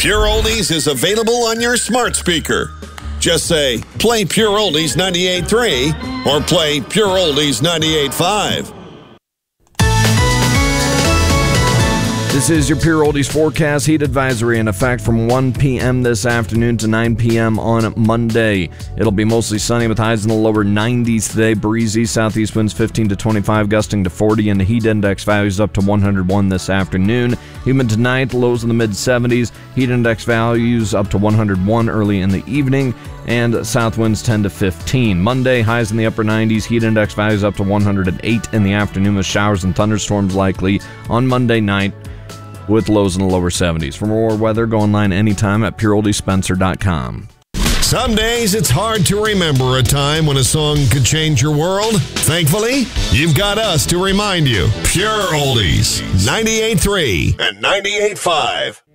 Pure Oldies is available on your smart speaker. Just say, play Pure Oldies 98.3 or play Pure Oldies 98.5. This is your Pure Oldies forecast. Heat advisory in effect from 1 p.m. this afternoon to 9 p.m. on Monday. It'll be mostly sunny with highs in the lower 90s today. Breezy southeast winds 15 to 25, gusting to 40, and the heat index values up to 101 this afternoon. Humid tonight, lows in the mid-70s. Heat index values up to 101 early in the evening, and south winds 10 to 15. Monday, highs in the upper 90s. Heat index values up to 108 in the afternoon with showers and thunderstorms likely on Monday night, with lows in the lower 70s. For more weather, go online anytime at pureoldiespencer.com. Some days it's hard to remember a time when a song could change your world. Thankfully, you've got us to remind you. Pure Oldies, 98.3 and 98.5.